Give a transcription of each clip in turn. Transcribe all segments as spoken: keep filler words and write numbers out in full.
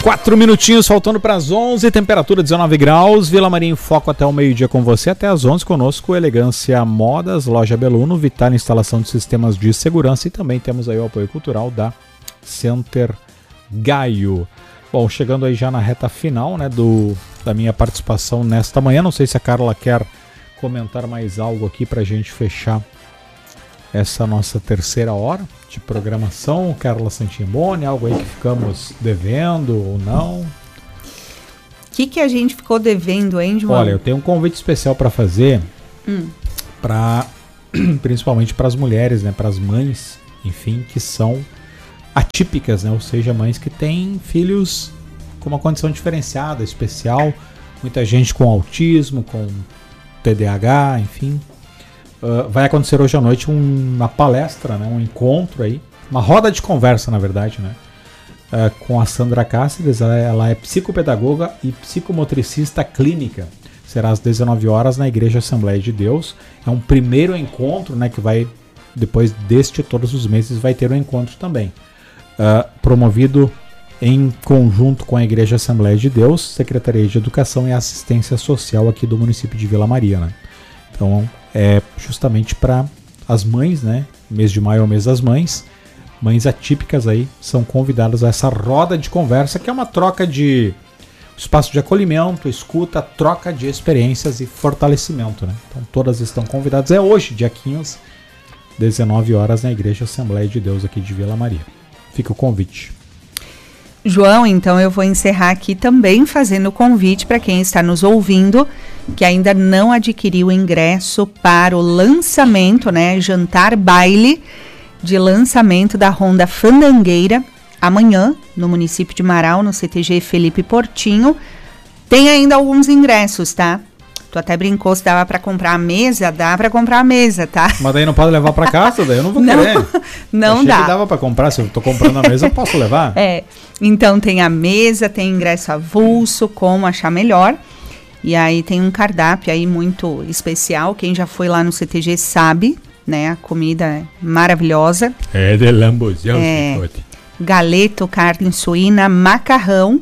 Quatro minutinhos faltando para as onze, temperatura dezenove graus, Vila Maria em Foco até o meio-dia com você, até as onze conosco, Elegância Modas, Loja Beluno, Vital Instalação de Sistemas de Segurança e também temos aí o apoio cultural da Center Gaio. Bom, chegando aí já na reta final, né, do, da minha participação nesta manhã, não sei se a Carla quer comentar mais algo aqui para a gente fechar essa nossa terceira hora de programação. Carla Santimboni, algo aí que ficamos devendo ou não? O que, que a gente ficou devendo, hein, João? Olha, eu tenho um convite especial para fazer, hum. para principalmente para as mulheres, né, para as mães, enfim, que são atípicas, né, ou seja, mães que têm filhos com uma condição diferenciada, especial, muita gente com autismo, com T D A H, enfim. Uh, vai acontecer hoje à noite um, uma palestra, né, um encontro aí, uma roda de conversa, na verdade, né, uh, com a Sandra Cáceres. Ela, ela é psicopedagoga e psicomotricista clínica. Será às dezenove horas na Igreja Assembleia de Deus. É um primeiro encontro, né, que vai, depois deste, todos os meses, vai ter um encontro também. Uh, promovido em conjunto com a Igreja Assembleia de Deus, Secretaria de Educação e Assistência Social aqui do município de Vila Maria, né. Então, é justamente para as mães, né? Mês de maio é o mês das mães. Mães atípicas aí são convidadas a essa roda de conversa, que é uma troca de espaço de acolhimento, escuta, troca de experiências e fortalecimento, né? Então todas estão convidadas. É hoje, dia quinze, dezenove horas, na Igreja Assembleia de Deus aqui de Vila Maria. Fica o convite. João, então eu vou encerrar aqui também fazendo o convite para quem está nos ouvindo, que ainda não adquiriu o ingresso para o lançamento, né, jantar baile de lançamento da Ronda Fandangueira, amanhã, no município de Marau, no C T G Felipe Portinho. Tem ainda alguns ingressos, tá? Tu até brincou se dava para comprar a mesa, dá para comprar a mesa, tá? Mas daí não pode levar para casa, daí eu não vou não, querer. Não Achei dá. Que dava para comprar, se eu tô comprando a mesa, eu posso levar? É, então tem a mesa, tem ingresso avulso, como achar melhor. E aí tem um cardápio aí muito especial, quem já foi lá no C T G sabe, né? A comida é maravilhosa. É de lambuzão, é, galeto, carne suína, macarrão.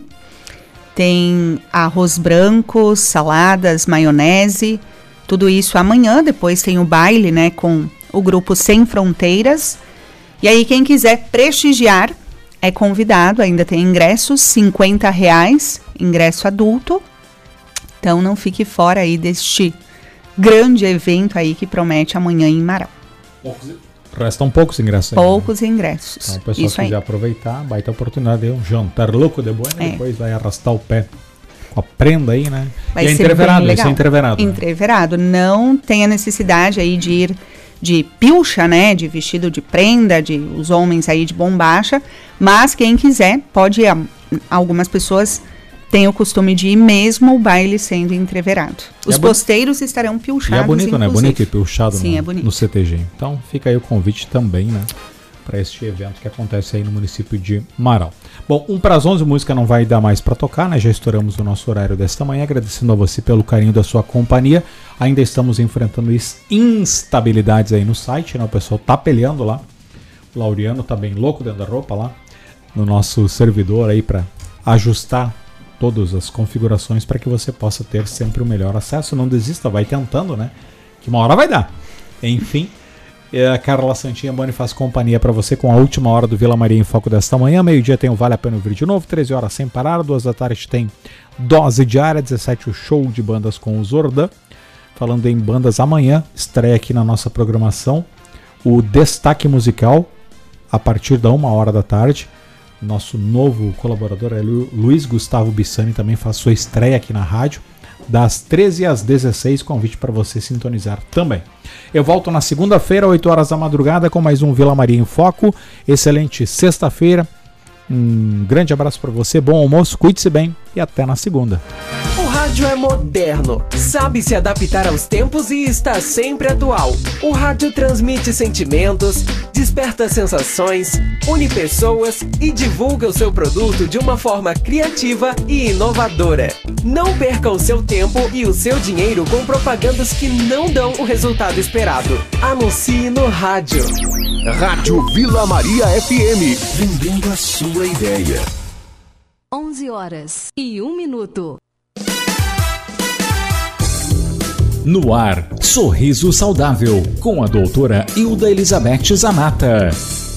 Tem arroz branco, saladas, maionese, tudo isso amanhã. Depois tem o baile, né, com o grupo Sem Fronteiras. E aí quem quiser prestigiar é convidado, ainda tem ingressos, cinquenta reais, ingresso adulto. Então não fique fora aí deste grande evento aí que promete amanhã em Marau. Restam poucos ingressos aí. Poucos né? ingressos. Então, o pessoal Isso quiser aí. aproveitar, baita oportunidade, um jantar louco de boa, é. depois vai arrastar o pé com a prenda aí, né? Vai e é ser entreverado, bem isso é entreverado. Entreverado. Né? Não tem a necessidade aí de ir de pilcha, né? De vestido de prenda, de os homens aí de bombacha. Mas quem quiser, pode ir. Algumas pessoas têm o costume de ir mesmo o baile sendo entreverado. Os é posteiros bon... estarão pilchados. E é bonito, inclusive. né? Bonito e pilchado Sim, no, é bonito. no C T G. Então fica aí o convite também, né? Para este evento que acontece aí no município de Marau. Bom, um para as onze, música não vai dar mais para tocar, né? Já estouramos o nosso horário desta manhã, agradecendo a você pelo carinho da sua companhia. Ainda estamos enfrentando instabilidades aí no site, né? O pessoal tá peleando lá. O Laureano tá bem louco dentro da roupa lá, no nosso servidor aí para ajustar todas as configurações para que você possa ter sempre o melhor acesso. Não desista, vai tentando, né? Que uma hora vai dar. Enfim, a Carla Santimboni faz companhia para você com a última hora do Vila Maria em Foco desta manhã. Meio-dia tem o Vale a Pena Ouvir de novo, treze horas sem parar, duas da tarde tem Dose Diária, dezessete o show de bandas com o Zordan. Falando em bandas, amanhã estreia aqui na nossa programação o Destaque Musical, a partir da uma hora da tarde. Nosso novo colaborador é Lu, Luiz Gustavo Bissani, também faz sua estreia aqui na rádio, das treze às dezesseis, convite para você sintonizar também. Eu volto na segunda-feira, oito horas da madrugada, com mais um Vila Maria em Foco. Excelente sexta-feira, um grande abraço para você, bom almoço, cuide-se bem e até na segunda. O rádio é moderno, sabe se adaptar aos tempos e está sempre atual. O rádio transmite sentimentos, desperta sensações, une pessoas e divulga o seu produto de uma forma criativa e inovadora. Não perca o seu tempo e o seu dinheiro com propagandas que não dão o resultado esperado. Anuncie no rádio. Rádio Vila Maria F M, vendendo a sua ideia. onze horas e um minuto. No ar, Sorriso Saudável, com a doutora Hilda Elizabeth Zanata.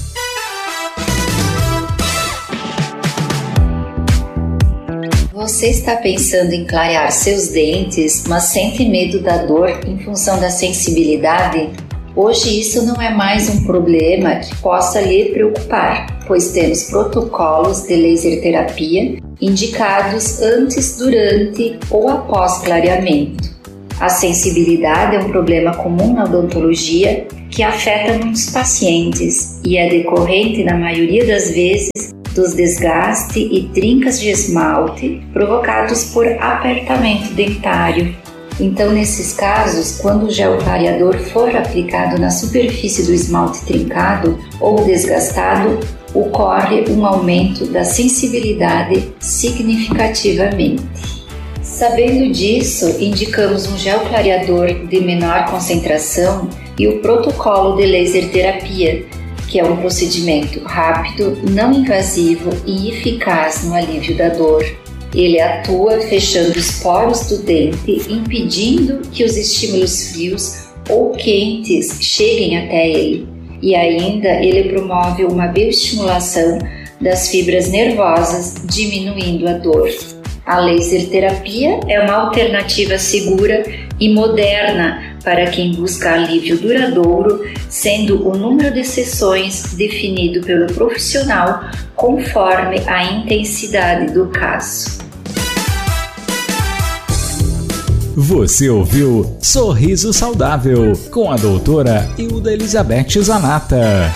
Você está pensando em clarear seus dentes, mas sente medo da dor em função da sensibilidade? Hoje isso não é mais um problema que possa lhe preocupar, pois temos protocolos de laser terapia indicados antes, durante ou após clareamento. A sensibilidade é um problema comum na odontologia que afeta muitos pacientes e é decorrente, na maioria das vezes, dos desgastes e trincas de esmalte provocados por apertamento dentário. Então, nesses casos, quando o gel clareador for aplicado na superfície do esmalte trincado ou desgastado, ocorre um aumento da sensibilidade significativamente. Sabendo disso, indicamos um gel clareador de menor concentração e o protocolo de laser terapia, que é um procedimento rápido, não invasivo e eficaz no alívio da dor. Ele atua fechando os poros do dente, impedindo que os estímulos frios ou quentes cheguem até ele. E ainda ele promove uma bioestimulação das fibras nervosas, diminuindo a dor. A laser terapia é uma alternativa segura e moderna para quem busca alívio duradouro, sendo o número de sessões definido pelo profissional conforme a intensidade do caso. Você ouviu Sorriso Saudável, com a doutora Hilda Elizabeth Zanata.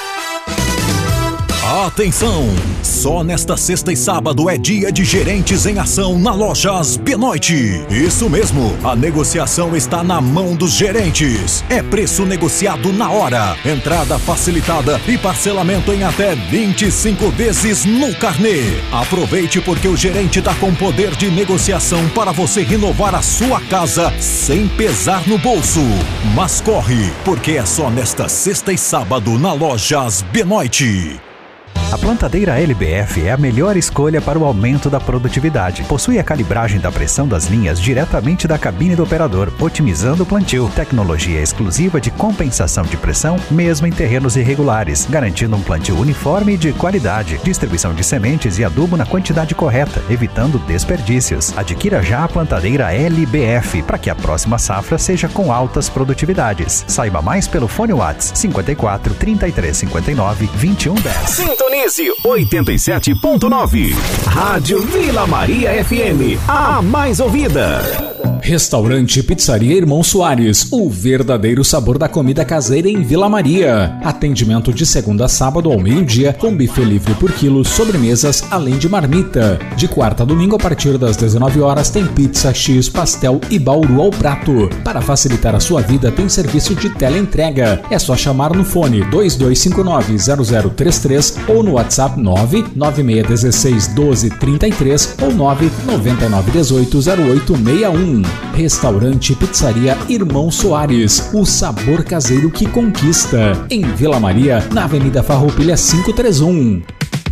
Atenção! Só nesta sexta e sábado é dia de gerentes em ação na Lojas Benoit. Isso mesmo, a negociação está na mão dos gerentes. É preço negociado na hora, entrada facilitada e parcelamento em até vinte e cinco vezes no carnê. Aproveite porque o gerente está com poder de negociação para você renovar a sua casa sem pesar no bolso. Mas corre, porque é só nesta sexta e sábado na Lojas Benoit. A plantadeira L B F é a melhor escolha para o aumento da produtividade. Possui a calibragem da pressão das linhas diretamente da cabine do operador, otimizando o plantio. Tecnologia exclusiva de compensação de pressão, mesmo em terrenos irregulares, garantindo um plantio uniforme e de qualidade. Distribuição de sementes e adubo na quantidade correta, evitando desperdícios. Adquira já a plantadeira L B F para que a próxima safra seja com altas produtividades. Saiba mais pelo fone WhatsApp cinco quatro, trinta e três, cinquenta e nove, vinte e um, dez. Sintonize oitenta e sete ponto nove. Rádio Vila Maria F M, a mais ouvida. Restaurante Pizzaria Irmão Soares, o verdadeiro sabor da comida caseira em Vila Maria. Atendimento de segunda a sábado ao meio-dia, com buffet livre por quilo, sobremesas, além de marmita. De quarta a domingo, a partir das dezenove horas, tem pizza, X, pastel e bauru ao prato. Para facilitar a sua vida, tem serviço de teleentrega. É só chamar no fone dois dois cinco nove, zero zero três três ou no WhatsApp nove nove seis um seis, doze, trinta e três ou nove nove nove, dezoito, zero oito seis um. Restaurante Pizzaria Irmão Soares, o sabor caseiro que conquista. Em Vila Maria, na Avenida Farroupilha quinhentos e trinta e um.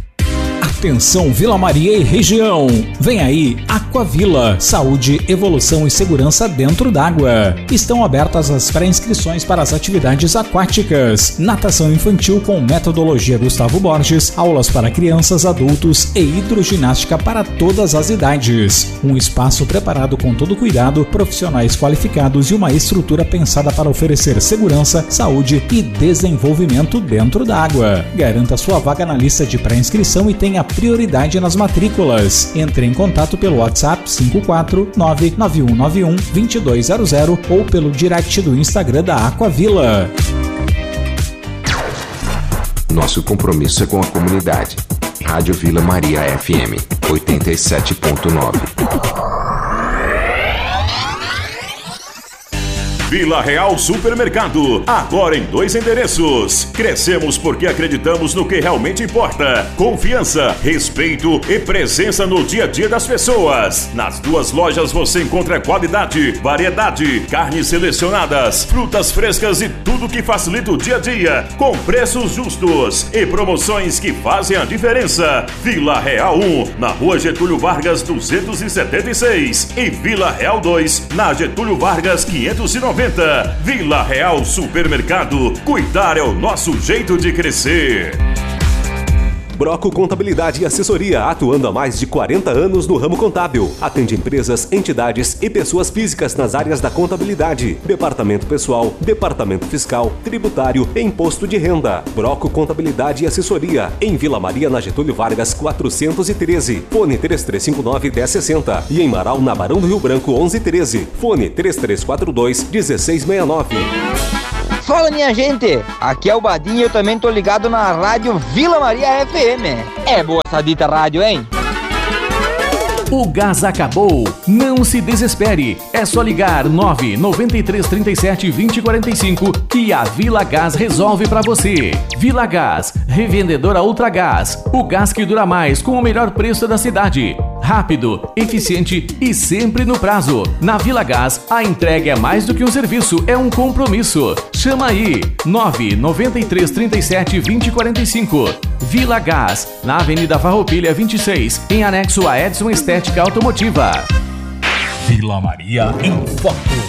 Atenção Vila Maria e região, vem aí Aquavila, saúde, evolução e segurança dentro d'água. Estão abertas as pré-inscrições para as atividades aquáticas, natação infantil com metodologia Gustavo Borges, aulas para crianças, adultos e hidroginástica para todas as idades. Um espaço preparado com todo cuidado, profissionais qualificados e uma estrutura pensada para oferecer segurança, saúde e desenvolvimento dentro da água. Garanta sua vaga na lista de pré-inscrição e tenha prioridade nas matrículas. Entre em contato pelo WhatsApp cinco quatro nove, nove um nove um, dois dois zero zero ou pelo direct do Instagram da Aquavila. Nosso compromisso é com a comunidade. Rádio Vila Maria F M oitenta e sete ponto nove. Vila Real Supermercado, agora em dois endereços. Crescemos porque acreditamos no que realmente importa: confiança, respeito e presença no dia a dia das pessoas. Nas duas lojas você encontra qualidade, variedade, carnes selecionadas, frutas frescas e tudo que facilita o dia a dia, com preços justos e promoções que fazem a diferença. Vila Real um, na Rua Getúlio Vargas duzentos e setenta e seis, e Vila Real dois, na Getúlio Vargas quinhentos e noventa. Vila Real Supermercado, cuidar é o nosso jeito de crescer. Broco Contabilidade e Assessoria, atuando há mais de quarenta anos no ramo contábil. Atende empresas, entidades e pessoas físicas nas áreas da contabilidade, departamento pessoal, departamento fiscal, tributário e imposto de renda. Broco Contabilidade e Assessoria, em Vila Maria, na Getúlio Vargas quatrocentos e treze. Fone três três cinco nove, um zero seis zero. E em Marau, na Barão do Rio Branco onze treze. Fone três três quatro dois, um seis seis nove. Fala, minha gente, aqui é o Badinho e eu também tô ligado na rádio Vila Maria F M. É boa essa dita rádio, hein? O gás acabou, não se desespere, é só ligar nove nove três, três sete, dois zero quatro cinco que a Vila Gás resolve pra você. Vila Gás, revendedora Ultragás, o gás que dura mais com o melhor preço da cidade. Rápido, eficiente e sempre no prazo. Na Vila Gás, a entrega é mais do que um serviço, é um compromisso. Chama aí, nove nove três, três sete, dois zero quatro cinco. Vila Gás, na Avenida Farroupilha vinte e seis, em anexo a Edson Estética Automotiva. Vila Maria em Foco.